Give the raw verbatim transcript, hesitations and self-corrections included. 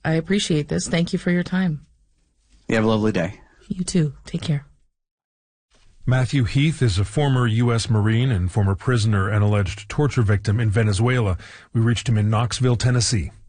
I appreciate this. Thank you for your time. You have a lovely day. You too. Take care. Matthew Heath is a former U S Marine and former prisoner and alleged torture victim in Venezuela. We reached him in Knoxville, Tennessee.